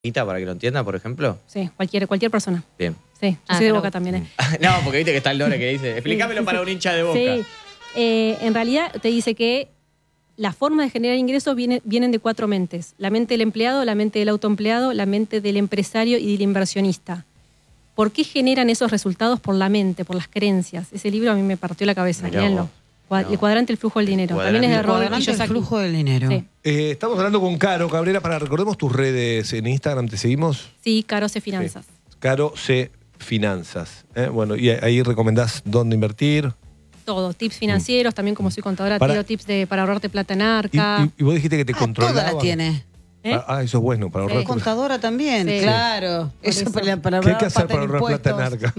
para que lo entienda, por ejemplo? Sí, cualquier persona. Bien. Sí, yo soy de Boca también. No, porque viste que está el Lore que dice, explícamelo para un hincha de Boca. Sí, en realidad te dice que la forma de generar ingresos vienen de 4 mentes. La mente del empleado, la mente del autoempleado, la mente del empresario y del inversionista. ¿Por qué generan esos resultados? Por la mente, por las creencias. Ese libro a mí me partió la cabeza, léanlo. El cuadrante del flujo del dinero. También es de Robert Kiyosaki. El flujo del dinero. Sí. Estamos hablando con Caro Cabrera. Recordemos tus redes en Instagram, ¿te seguimos? Sí, Caro C Finanzas. Sí. Caro C Finanzas. Bueno, y ahí recomendás dónde invertir. Todo, tips financieros, también como soy contadora, tiro tips para ahorrarte plata en Arca. Y vos dijiste que te controlaban. Todas las tiene. Eso es bueno, para ahorrar. Contadora también, Sí. claro. Eso para ¿Qué hay que hacer para ahorrar plata en Arca?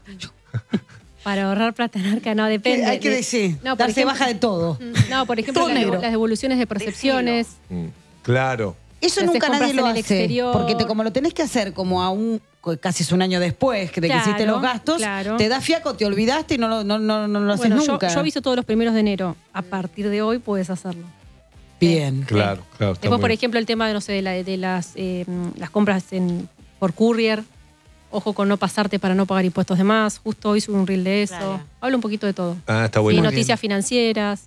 Para ahorrar plata en Arca, no, depende. Hay que decir, darse baja de todo. No, por ejemplo, las devoluciones de percepciones. Claro. Eso nunca nadie lo hace, porque como lo tenés que hacer como casi es un año después de que hiciste los gastos, te da fiaco, te olvidaste y no lo haces nunca. Yo aviso todos los primeros de enero. A partir de hoy puedes hacerlo. Bien. Claro. Después, por ejemplo, el tema de las compras por courier. Ojo con no pasarte para no pagar impuestos de más. Justo hoy subí un reel de eso. Claro. Hablo un poquito de todo. Está bueno. Sí, noticias financieras.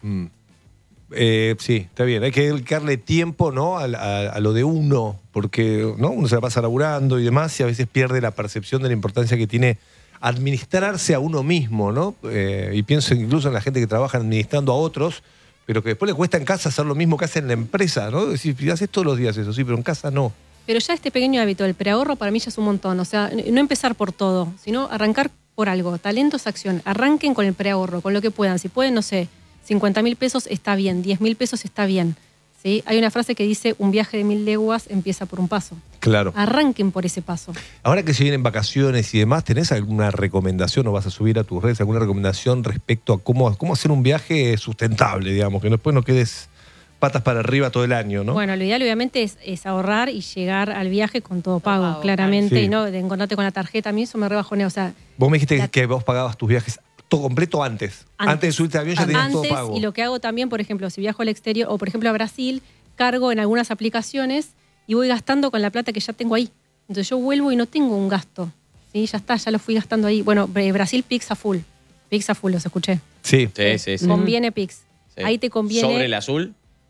Sí, está bien. Hay que dedicarle tiempo, ¿no? a lo de uno, porque ¿no? Uno se la pasa laburando y demás y a veces pierde la percepción de la importancia que tiene administrarse a uno mismo, ¿no? Y pienso incluso en la gente que trabaja administrando a otros, pero que después le cuesta en casa hacer lo mismo que hace en la empresa, ¿no? Es decir, haces todos los días eso, sí, pero en casa no. Pero ya este pequeño hábito del preahorro para mí ya es un montón. O sea, no empezar por todo, sino arrancar por algo. Talento es acción. Arranquen con el preahorro, con lo que puedan. Si pueden, no sé, 50.000 pesos está bien, 10.000 pesos está bien. ¿Sí? Hay una frase que dice, un viaje de 1000 leguas empieza por un paso. Claro. Arranquen por ese paso. Ahora que se vienen vacaciones y demás, ¿tenés alguna recomendación o vas a subir a tus redes alguna recomendación respecto a cómo hacer un viaje sustentable, digamos, que después no quedes patas para arriba todo el año, ¿no? Bueno, lo ideal obviamente es ahorrar y llegar al viaje con todo pago, claramente, y no de encontrarte con la tarjeta. A mí eso me rebajonea, o sea... Vos me dijiste que vos pagabas tus viajes todo completo antes de subirte al avión ya tenías todo pago. Y lo que hago también, por ejemplo, si viajo al exterior o por ejemplo a Brasil, cargo en algunas aplicaciones y voy gastando con la plata que ya tengo ahí. Entonces yo vuelvo y no tengo un gasto, ¿sí? Ya está, ya lo fui gastando ahí. Bueno, Brasil Pix a full, los escuché. Sí. Conviene Pix. Sí. Ahí te conviene... ¿Sobre el azul?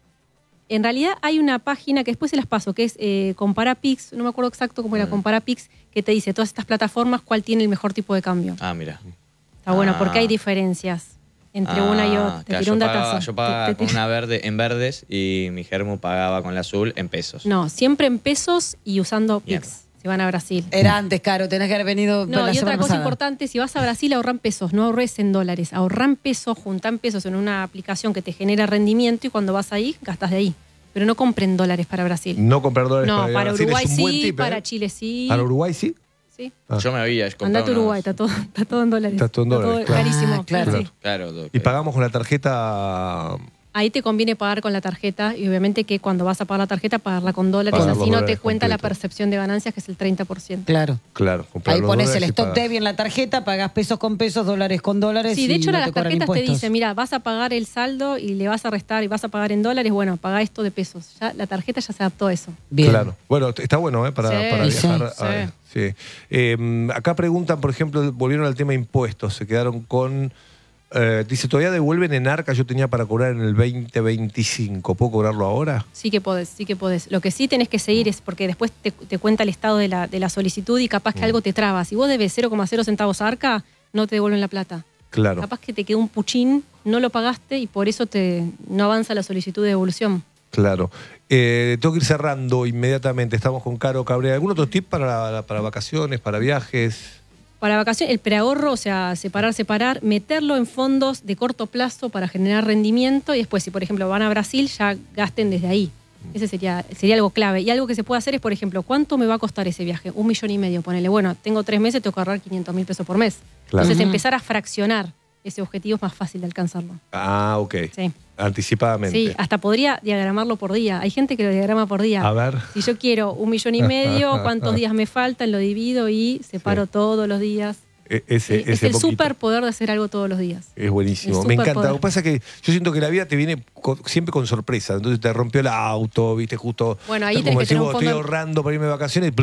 En realidad hay una página que después se las paso, que es Comparapix, no me acuerdo exacto cómo era Comparapix, que te dice todas estas plataformas cuál tiene el mejor tipo de cambio. Ah, mira. Está bueno, porque hay diferencias entre una y otra. Te tiró un datazo. Yo pagaba con una en verdes y mi germu pagaba con la azul en pesos. No, siempre en pesos y usando Pix. Si van a Brasil. Era antes, Caro, tenés que haber venido. No, y otra cosa importante, si vas a Brasil, ahorran pesos, no ahorres en dólares. Ahorran pesos, juntan pesos en una aplicación que te genera rendimiento y cuando vas ahí, gastas de ahí. Pero no compren dólares para Brasil. No comprar dólares para Brasil. Uruguay es un buen sí, tip, para Chile sí. ¿Para Uruguay sí? Sí. Yo me había comprado. Andate a Uruguay, está todo en dólares. Está todo en dólares. Todo carísimo. Claro. Y pagamos con la tarjeta. Ahí te conviene pagar con la tarjeta y obviamente que cuando vas a pagar la tarjeta, pagarla con dólares, así no te cuenta la percepción de ganancias, que es el 30%. Claro. Ahí pones el stop debit en la tarjeta, pagás pesos con pesos, dólares con dólares. Sí, de hecho no las tarjetas te dicen, mira, vas a pagar el saldo y le vas a restar y vas a pagar en dólares, bueno, pagá esto de pesos. Ya la tarjeta ya se adaptó a eso. Bien. Claro. Bueno, está bueno para viajar. Sí. Acá preguntan, por ejemplo, volvieron al tema impuestos, se quedaron con... dice, ¿todavía devuelven en Arca? Yo tenía para cobrar en el 2025. ¿Puedo cobrarlo ahora? Sí que podés. Lo que sí tenés que seguir es porque después te cuenta el estado de la solicitud y capaz que algo te traba. Si vos debes 0,0 centavos a Arca, no te devuelven la plata. Claro. Capaz que te quedó un puchín, no lo pagaste y por eso no avanza la solicitud de devolución. Claro. Tengo que ir cerrando inmediatamente. Estamos con Caro Cabrera. ¿Algún otro tip para vacaciones, para viajes? Para vacaciones, el preahorro, o sea, separar, meterlo en fondos de corto plazo para generar rendimiento y después, si por ejemplo van a Brasil, ya gasten desde ahí. Ese sería algo clave. Y algo que se puede hacer es, por ejemplo, ¿cuánto me va a costar ese viaje? 1,5 millones, ponele. Bueno, tengo 3 meses, tengo que ahorrar 500.000 pesos por mes. Claro. Entonces empezar a fraccionar ese objetivo es más fácil de alcanzarlo. Ah, ok. Sí. Anticipadamente. Sí, hasta podría diagramarlo por día. Hay gente que lo diagrama por día. A ver. Si yo quiero 1,5 millones, ¿cuántos días me faltan? Lo divido y separo todos los días. es el superpoder de hacer algo todos los días. Es buenísimo, me encanta. Lo que pasa es que yo siento que la vida te viene siempre con sorpresa. Entonces te rompió el auto, viste, justo. Bueno, ahí tenés que tener un fondo. Estoy ahorrando para irme de vacaciones.